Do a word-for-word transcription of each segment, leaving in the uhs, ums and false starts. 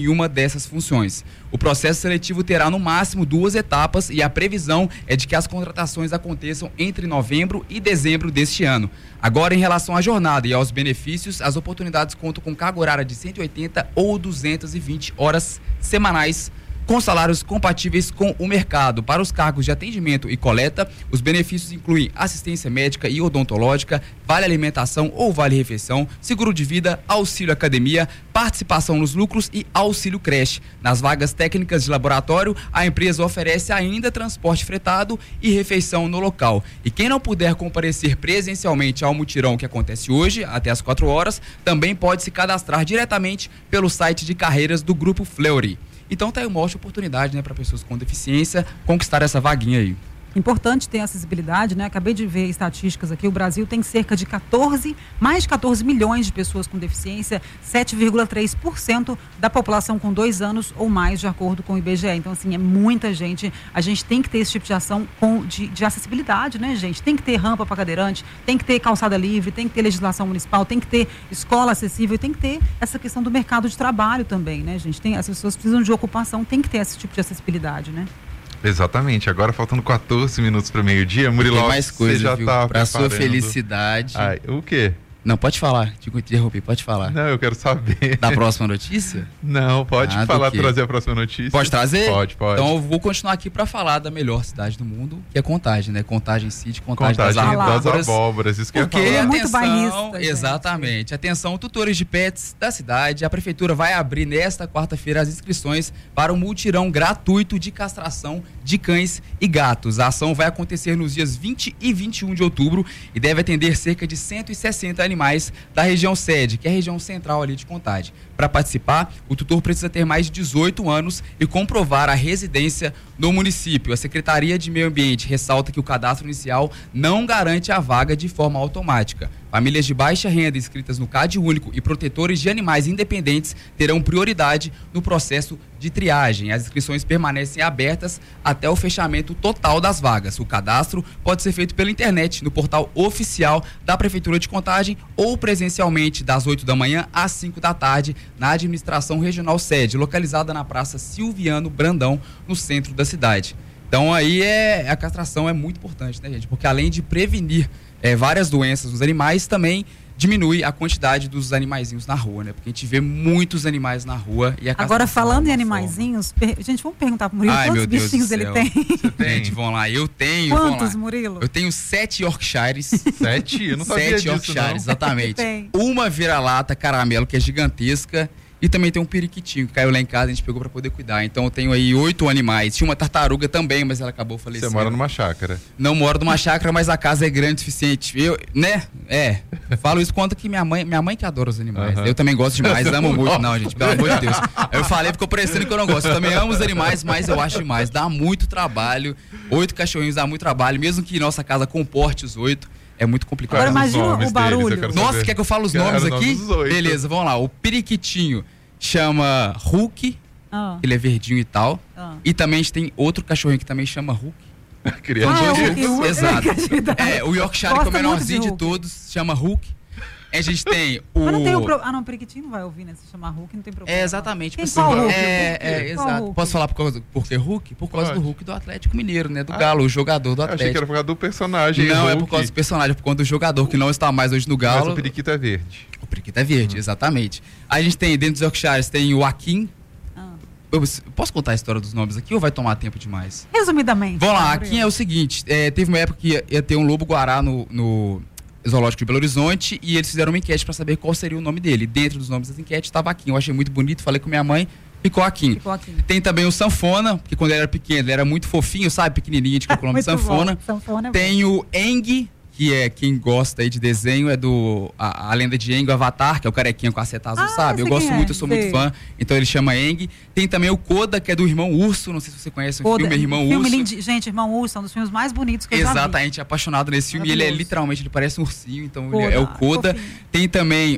em uma dessas funções. O processo seletivo terá no máximo duas etapas e a previsão é de que as contratações aconteçam entre novembro e dezembro deste ano. Agora, em relação à jornada e aos benefícios, as oportunidades contam com carga horária de cento e oitenta ou duzentas e vinte horas semanais, com salários compatíveis com o mercado. Para os cargos de atendimento e coleta, os benefícios incluem assistência médica e odontológica, vale alimentação ou vale refeição, seguro de vida, auxílio academia, participação nos lucros e auxílio creche. Nas vagas técnicas de laboratório, a empresa oferece ainda transporte fretado e refeição no local. E quem não puder comparecer presencialmente ao mutirão que acontece hoje, até às quatro horas, também pode se cadastrar diretamente pelo site de carreiras do Grupo Fleury. Então tá aí uma ótima oportunidade, né, para pessoas com deficiência conquistar essa vaguinha aí. Importante ter acessibilidade, né? Acabei de ver estatísticas aqui, o Brasil tem cerca de quatorze, mais de quatorze milhões de pessoas com deficiência, sete vírgula três por cento da população com dois anos ou mais, de acordo com o I B G E. Então, assim, é muita gente. A gente tem que ter esse tipo de ação com, de, de acessibilidade, né, gente? Tem que ter rampa para cadeirante, tem que ter calçada livre, tem que ter legislação municipal, tem que ter escola acessível, tem que ter essa questão do mercado de trabalho também, né, gente? Tem, as pessoas precisam de ocupação, tem que ter esse tipo de acessibilidade, né? Exatamente, agora faltando quatorze minutos para meio-dia, Murilo, tem mais coisa, você já viu? tá pra preparando... sua felicidade. Ai, o quê? Não, pode falar, te interrompi, pode falar. Não, eu quero saber. Da próxima notícia? Não, pode ah, falar, trazer a próxima notícia. Pode trazer? Pode, pode. Então eu vou continuar aqui para falar da melhor cidade do mundo, que é Contagem, né? Contagem City, Contagem, Contagem das Abóboras. das Abóboras, isso que eu ia falar. É atenção, muito bairrista, exatamente. Gente. Atenção, tutores de pets da cidade, a prefeitura vai abrir nesta quarta-feira as inscrições para um mutirão gratuito de castração de cães e gatos. A ação vai acontecer nos dias vinte e vinte e um de outubro e deve atender cerca de cento e sessenta animais da região sede, que é a região central ali de Contagem. Para participar, o tutor precisa ter mais de dezoito anos e comprovar a residência no município. A Secretaria de Meio Ambiente ressalta que o cadastro inicial não garante a vaga de forma automática. Famílias de baixa renda inscritas no CAD único e protetores de animais independentes terão prioridade no processo de triagem. As inscrições permanecem abertas até o fechamento total das vagas. O cadastro pode ser feito pela internet, no portal oficial da Prefeitura de Contagem ou presencialmente das oito da manhã às cinco da tarde na administração regional sede, localizada na Praça Silviano Brandão, no centro da cidade. Então aí é, a castração é muito importante, né, gente? Porque além de prevenir é, várias doenças nos animais, também diminui a quantidade dos animaizinhos na rua, né? Porque a gente vê muitos animais na rua e a Agora, falando em animaizinhos, per... gente, vamos perguntar pro Murilo, Ai, quantos bichinhos ele tem? Gente, vamos lá, eu tenho... Quantos, Murilo? Eu tenho sete Yorkshires. Sete? Eu não sabia Sete disso, Yorkshires, não. exatamente. Tem. Uma vira-lata caramelo, que é gigantesca. E também tem um periquitinho que caiu lá em casa, a gente pegou pra poder cuidar. Então eu tenho aí oito animais. Tinha uma tartaruga também, mas ela acabou falecendo. Você mora numa chácara? Não moro numa chácara, mas a casa é grande o suficiente. Eu, né? É. Falo isso quando que minha mãe, minha mãe que adora os animais. Uhum. Eu também gosto demais, amo muito. Não, gente, pelo amor de Deus. Eu falei, ficou parecendo que eu não gosto. Eu também amo os animais, mas eu acho demais. Dá muito trabalho. Oito cachorrinhos dá muito trabalho, mesmo que nossa casa comporte os oito. É muito complicado. Agora imagina o barulho. Deles, Nossa, saber. quer que eu fale os Quero nomes os aqui? nomes Beleza, vamos lá. O periquitinho chama Hulk, ah. ele é verdinho e tal. Ah. E também a gente tem outro cachorrinho que também chama Hulk. Criança. Ah, é o Hulk, Hulk. Exato. É, o Yorkshire, que é o menorzinho de, de todos, chama Hulk. A gente tem o... Mas não tem o pro... Ah, não, o periquitinho não vai ouvir, né? Se chamar Hulk, não tem problema. É, exatamente. Tem qual Hulk? É, é, qual exato. Hulk? Posso falar por, causa, por que Hulk? Por causa Pode. do Hulk do Atlético Mineiro, né? Do Ah, Galo, o jogador do Eu Atlético. achei que era por causa do personagem. Não, Hulk. é por causa do personagem, é por conta do jogador que não está mais hoje no Galo. Mas o periquito é verde. O periquito é verde, Uhum. exatamente. Aí a gente tem, dentro dos Yorkshires, tem o Akin. Ah. Eu, posso contar a história dos nomes aqui ou vai tomar tempo demais? Resumidamente. Vamos lá, Gabriel. Akin é o seguinte, é, teve uma época que ia, ia ter um lobo-guará no, no Zoológico de Belo Horizonte e eles fizeram uma enquete para saber qual seria o nome dele. Dentro dos nomes das enquetes estava Akin. Eu achei muito bonito, falei com minha mãe, ficou Akin. Ficou Akin. Tem também o Sanfona, que quando ele era pequeno, ele era muito fofinho, sabe? Pequenininho, de calculando Muito Sanfona. bom. Sanfona é Tem o Eng, que é quem gosta aí de desenho, é do a, a lenda de Aang, o Avatar, que é o carequinha com a seta azul, Ah, sabe? Eu sei gosto quem é, muito, eu sou sei. muito fã, então ele chama Aang. Tem também o Koda, que é do Irmão Urso, não sei se você conhece o Koda, filme Irmão filme Urso. lindi... Gente, Irmão Urso é um dos filmes mais bonitos que eu já vi. Exatamente, apaixonado nesse filme. Ele é Maravilhoso. literalmente, ele parece um ursinho, então Koda, ele é o Koda. fofinho. Tem também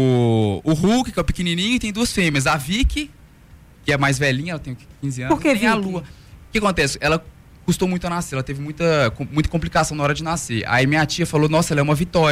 o, o Hulk, que é o pequenininho, e tem duas fêmeas. A Vicky, que é mais velhinha, ela tem quinze anos. Por que tem a Vicky? Lua. O que acontece? Ela custou muito a nascer, ela teve muita, com- muita complicação na hora de nascer. Aí minha tia falou, nossa, ela é uma vitória.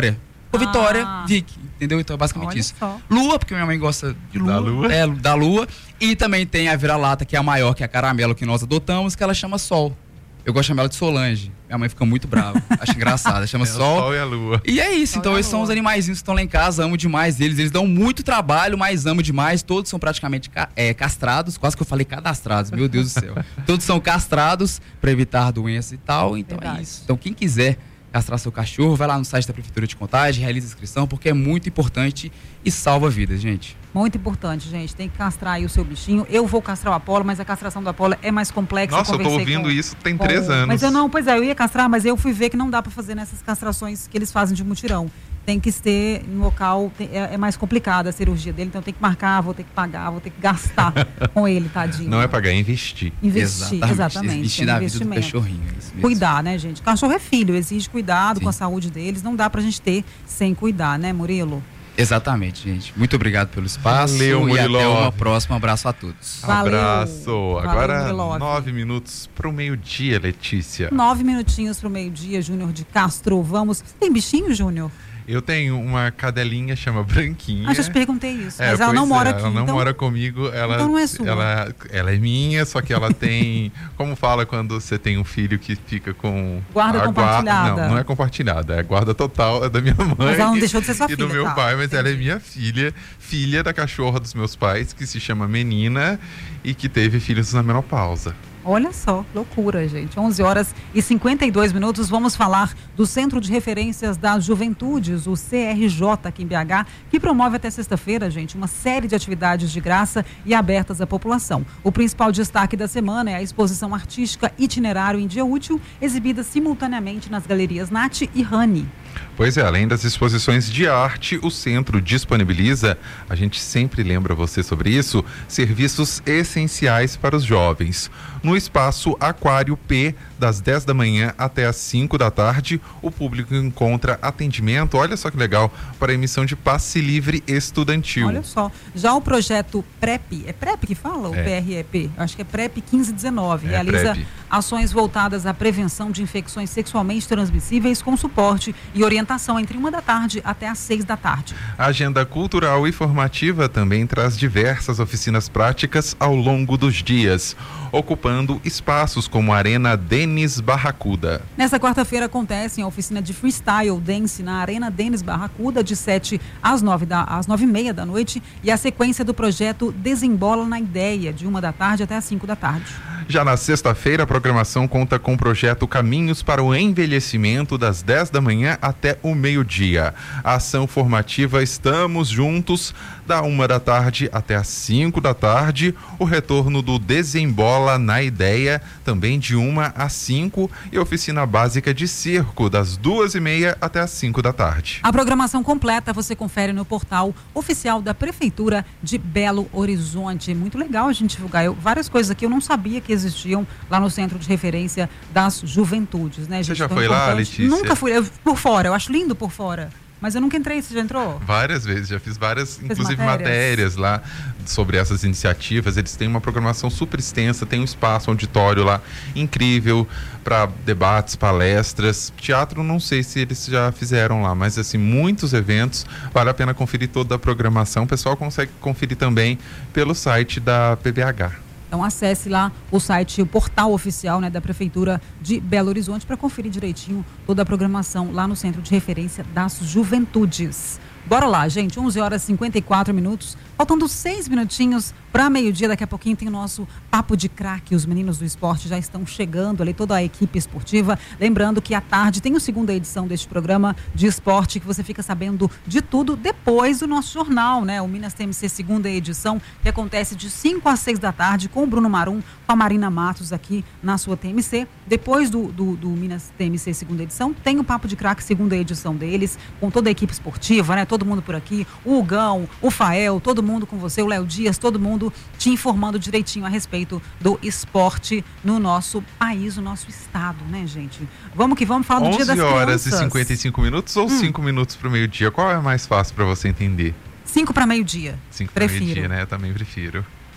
Ou Vitória, Ah. Vicky, entendeu? Então é basicamente Olha isso. só. Lua, porque minha mãe gosta de lua. Da lua? É, da lua. E também tem a vira-lata, que é a maior, que é a caramelo, que nós adotamos, que ela chama Sol. Eu gosto de chamar ela de Solange. Minha mãe fica muito brava. Acho engraçado. Chama É Sol. o Sol e a Lua. E é isso, Sol então e a esses são lua. os animaizinhos que estão lá em casa, amo demais eles. Eles dão muito trabalho, mas amo demais. Todos são praticamente ca- é, castrados, quase que eu falei cadastrados, meu Deus do céu. Todos são castrados para evitar doenças e tal, então Verdade. é isso. Então quem quiser castrar seu cachorro, vai lá no site da Prefeitura de Contagem, realiza a inscrição, porque é muito importante e salva vidas, gente. Muito importante, gente. Tem que castrar aí o seu bichinho. Eu vou castrar o Apolo, mas a castração do Apolo é mais complexa. Nossa, eu tô conversei ouvindo com- isso tem com- três anos. Mas eu não, pois é, eu ia castrar, mas eu fui ver que não dá pra fazer nessas castrações que eles fazem de mutirão. Tem que ser em local, tem- é, é mais complicada a cirurgia dele, então tem que marcar, vou ter que pagar, vou ter que gastar com ele, tadinho. Não é pagar, é investir. Investir, exatamente. Investir é na vida do investimento. cachorrinho. É isso mesmo. Cuidar, né, gente? Cachorro é filho, exige cuidado Sim. com a saúde deles. Não dá pra gente ter sem cuidar, né, Murilo? Exatamente, gente. Muito obrigado pelo espaço. Valeu, e até Murilov. uma próxima. Um abraço a todos. Valeu. Abraço. Valeu, Agora, Murilov. nove minutos pro meio-dia, Letícia. Nove minutinhos pro meio-dia, Júnior de Castro. Vamos. Você tem bichinho, Júnior? Eu tenho uma cadelinha, chama Branquinha. Ah, já te perguntei isso. É, mas ela não pois mora é, aqui. Ela não então... mora comigo. Ela, então não é sua. Ela, ela é minha, só que ela tem. Como fala quando você tem um filho que fica com. Guarda a compartilhada. Não, não é compartilhada. É guarda total. É da minha mãe. Mas ela não deixou de ser sua e filha, do meu tá? pai, mas ela é Entendi. minha filha. Filha da cachorra dos meus pais, que se chama Menina e que teve filhos na menopausa. Olha só, loucura, gente. onze horas e cinquenta e dois minutos. Vamos falar do Centro de Referências das Juventudes, o C R J, aqui em B H, que promove até sexta-feira, gente, uma série de atividades de graça e abertas à população. O principal destaque da semana é a exposição artística Itinerário em Dia Útil, exibida simultaneamente nas galerias Nath e Rani. Pois é, além das exposições de arte, o centro disponibiliza, a gente sempre lembra você sobre isso, serviços essenciais para os jovens. No espaço Aquário P, das dez da manhã até as cinco da tarde, o público encontra atendimento, olha só que legal, para emissão de passe livre estudantil. Olha só, já o projeto PrEP, é PrEP que fala? Ou É. P R E P? Acho que é PrEP quinze dezenove. É, Realiza PrEP. ações voltadas à prevenção de infecções sexualmente transmissíveis com suporte e orientação entre uma da tarde até às seis da tarde. A agenda cultural e formativa também traz diversas oficinas práticas ao longo dos dias, ocupando espaços como a Arena Denis Barracuda. Nessa quarta-feira acontece a oficina de freestyle dance na Arena Denis Barracuda, de sete às nove da, às nove e meia da noite, e a sequência do projeto Desembola na Ideia, de uma da tarde até às cinco da tarde. Já na sexta-feira, a programação conta com o projeto Caminhos para o Envelhecimento, das dez da manhã até o meio-dia. A ação formativa Estamos Juntos, da uma da tarde até às cinco da tarde. O retorno do Desembola na Ideia, também de uma às cinco. E a oficina básica de circo, das duas e meia até às cinco da tarde. A programação completa você confere no portal oficial da Prefeitura de Belo Horizonte. Muito legal a gente divulgar. Eu, várias coisas aqui eu não sabia que existiam lá no Centro de Referência das Juventudes, né, gente? Você já Tão foi lá, importante. Letícia? Nunca fui, eu, por fora, eu acho lindo por fora. Mas eu nunca entrei, você já entrou? Várias vezes, já fiz várias, Fez inclusive matérias? matérias lá sobre essas iniciativas. Eles têm uma programação super extensa, tem um espaço, um auditório lá incrível para debates, palestras. Teatro, não sei se eles já fizeram lá, mas assim, muitos eventos. Vale a pena conferir toda a programação. O pessoal consegue conferir também pelo site da P B H. Então acesse lá o site, o portal oficial, né, da Prefeitura de Belo Horizonte para conferir direitinho toda a programação lá no Centro de Referência das Juventudes. Bora lá, gente, onze horas e cinquenta e quatro minutos, faltando seis minutinhos para meio-dia. Daqui a pouquinho tem o nosso Papo de Craque. Os meninos do esporte já estão chegando ali, toda a equipe esportiva. Lembrando que à tarde tem a segunda edição deste programa de esporte, que você fica sabendo de tudo depois do nosso jornal, né? O Minas T M C segunda edição, que acontece de cinco às seis da tarde com o Bruno Marum, com a Marina Matos aqui na sua T M C. Depois do, do, do Minas T M C segunda edição, tem o Papo de Craque segunda edição deles, com toda a equipe esportiva, né? Todo mundo por aqui, o Hugão, o Fael, todo mundo com você, o Léo Dias, todo mundo te informando direitinho a respeito do esporte no nosso país, no nosso estado, né, gente? Vamos que vamos falar do Dia das onze horas Crianças. e cinquenta e cinco minutos ou Hum. cinco minutos para o meio-dia? Qual é mais fácil para você entender? Cinco para meio-dia. cinco para Prefiro. meio-dia, né? Eu também prefiro.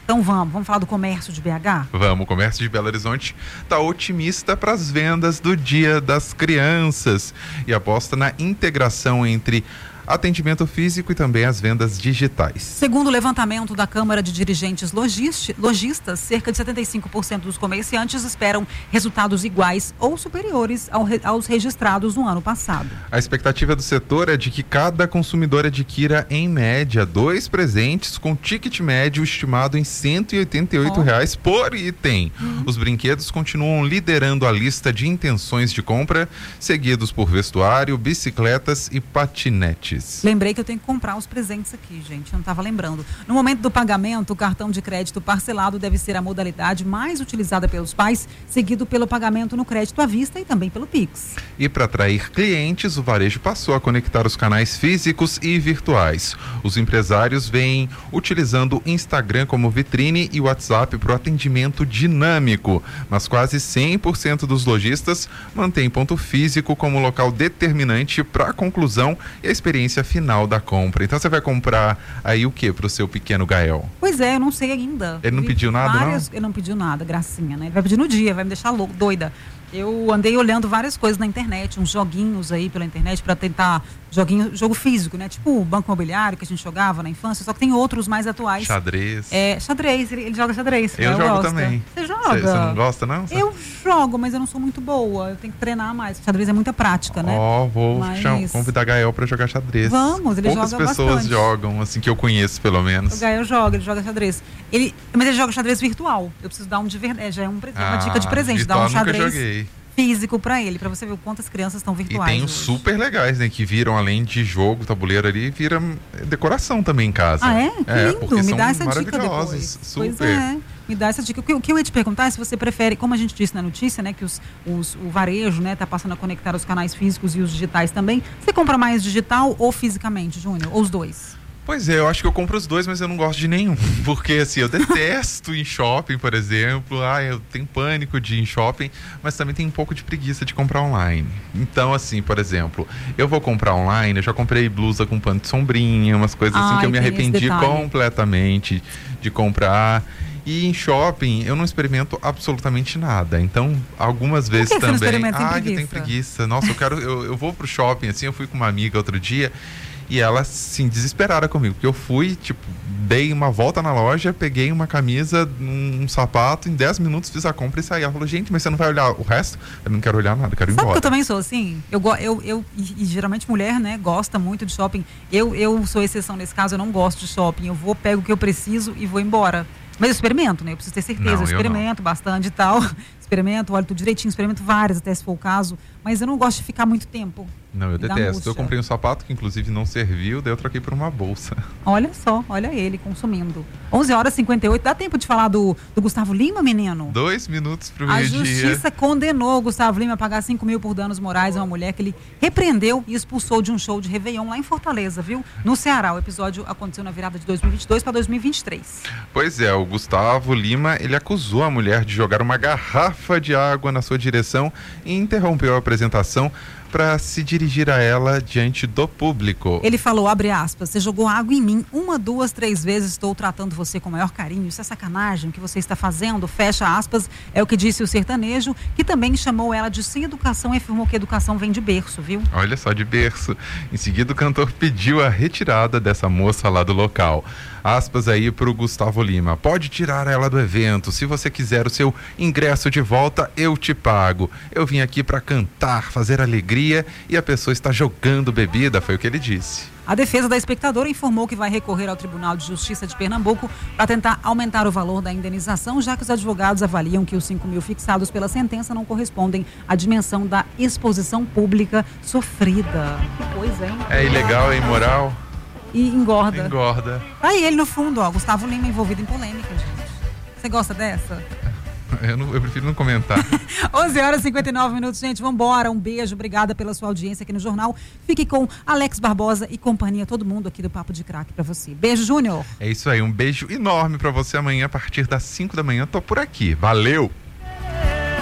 Então vamos, vamos falar do comércio de B H? Vamos, o comércio de Belo Horizonte está otimista para as vendas do Dia das Crianças e aposta na integração entre atendimento físico e também as vendas digitais. Segundo o levantamento da Câmara de Dirigentes Logisti- Logistas, cerca de setenta e cinco por cento dos comerciantes esperam resultados iguais ou superiores ao re- aos registrados no ano passado. A expectativa do setor é de que cada consumidor adquira, em média, dois presentes com ticket médio estimado em cento e oitenta e oito reais por item. Uhum. Os brinquedos continuam liderando a lista de intenções de compra, seguidos por vestuário, bicicletas e patinetes. Lembrei que eu tenho que comprar os presentes aqui, gente. Eu não estava lembrando. No momento do pagamento, o cartão de crédito parcelado deve ser a modalidade mais utilizada pelos pais, seguido pelo pagamento no crédito à vista e também pelo Pix. E para atrair clientes, o varejo passou a conectar os canais físicos e virtuais. Os empresários vêm utilizando o Instagram como vitrine e o WhatsApp para o atendimento dinâmico. Mas quase cem por cento dos lojistas mantêm ponto físico como local determinante para a conclusão e a experiência final da compra. Então você vai comprar aí o que para o seu pequeno Gael? Pois é, eu não sei ainda. Ele não pediu nada, várias... não? Ele não pediu nada, gracinha, né? Ele vai pedir no dia, vai me deixar louco, doida. Eu andei olhando várias coisas na internet, uns joguinhos aí pela internet para tentar, joguinho, jogo físico, né? Tipo o Banco Imobiliário que a gente jogava na infância, só que tem outros mais atuais. Xadrez. É, xadrez, ele, ele joga xadrez. Eu né? jogo gosto. também. Você joga? Você não gosta, não? Eu jogo, mas eu não sou muito boa, eu tenho que treinar mais. Xadrez é muita prática, né? Ó, oh, vou mas... cham- convidar Gael para jogar xadrez. Vamos, ele Poucas joga pessoas bastante. jogam, assim, que eu conheço, pelo menos. O Gael joga, ele joga xadrez. Ele, mas ele joga xadrez virtual. Eu preciso dar um de verdade. Já é um, Ah, uma dica de presente, dar um virtual nunca xadrez joguei. físico pra ele, pra você ver o quanto as crianças estão E virtuais. tem os hoje. super legais, né? Que viram, além de jogo, tabuleiro ali, vira decoração também em casa. Ah, é? Que lindo. porque Me são dá essa dica maravilhosos. depois. Super. Pois é. Me dá essa dica. O que, o que eu ia te perguntar é se você prefere, como a gente disse na notícia, né, que os, os, o varejo, né, tá passando a conectar os canais físicos e os digitais também. Você compra mais digital ou fisicamente, Júnior? Ou os dois? Pois é, eu acho que eu compro os dois, mas eu não gosto de nenhum. Porque, assim, eu detesto ir em shopping, por exemplo. Ah, eu tenho pânico de ir em shopping, mas também tenho um pouco de preguiça de comprar online. Então, assim, por exemplo, eu vou comprar online, eu já comprei blusa com pano de sombrinha, umas coisas assim Ai, que eu me tem esse arrependi detalhe. completamente de comprar. E em shopping eu não experimento absolutamente nada. Então, algumas vezes que você não também. experimenta? Tem Ah, preguiça? eu tenho preguiça. Nossa, eu quero. Eu, eu vou pro shopping, assim, eu fui com uma amiga outro dia. E ela, assim, desesperada comigo. Porque eu fui, tipo, dei uma volta na loja, peguei uma camisa, um, um sapato, em dez minutos fiz a compra e saí. Ela falou, gente, mas você não vai olhar o resto? Eu não quero olhar nada, quero ir Sabe embora. que eu também sou assim? Eu, go- eu, eu e, e geralmente mulher, né, gosta muito de shopping. Eu, eu sou exceção nesse caso, eu não gosto de shopping. Eu vou, pego o que eu preciso e vou embora. Mas eu experimento, né? Eu preciso ter certeza. Não, eu eu experimento bastante e tal. Experimento, olho tudo direitinho, experimento várias, até se for o caso. Mas eu não gosto de ficar muito tempo. Não, eu Me dá detesto. angústia. Eu comprei um sapato que inclusive não serviu, daí eu troquei por uma bolsa. Olha só, olha ele consumindo. onze horas e cinquenta e oito, dá tempo de falar do, do Gustavo Lima, menino? Dois minutos pro A meio-dia. justiça condenou o Gustavo Lima a pagar cinco mil por danos morais a uma mulher que ele repreendeu e expulsou de um show de Réveillon lá em Fortaleza, viu? No Ceará. O episódio aconteceu na virada de dois mil e vinte e dois para dois mil e vinte e três. Pois é, o Gustavo Lima, ele acusou a mulher de jogar uma garrafa de água na sua direção e interrompeu a apresentação para se dirigir a ela diante do público. Ele falou, abre aspas, você jogou água em mim uma, duas, três vezes, estou tratando você com o maior carinho, isso é sacanagem, o que você está fazendo, fecha aspas, é o que disse o sertanejo, que também chamou ela de sem educação e afirmou que educação vem de berço, viu? Olha só, de berço. Em seguida, o cantor pediu a retirada dessa moça lá do local. Aspas aí pro Gustavo Lima. Pode tirar ela do evento. Se você quiser o seu ingresso de volta, eu te pago. Eu vim aqui para cantar, fazer alegria e a pessoa está jogando bebida, foi o que ele disse. A defesa da espectadora informou que vai recorrer ao Tribunal de Justiça de Pernambuco para tentar aumentar o valor da indenização, já que os advogados avaliam que os cinco mil fixados pela sentença não correspondem à dimensão da exposição pública sofrida. Que coisa, hein? É ilegal, é imoral? E engorda. Engorda. Aí ele no fundo, ó, Gustavo Lima envolvido em polêmica, gente. Você gosta dessa? Eu, não, eu prefiro não comentar. onze horas e cinquenta e nove minutos, gente, vambora. Um beijo, obrigada pela sua audiência aqui no Jornal. Fique com Alex Barbosa e companhia, todo mundo aqui do Papo de Craque pra você. Beijo, Júnior. É isso aí, um beijo enorme pra você amanhã a partir das cinco da manhã. Tô por aqui. Valeu!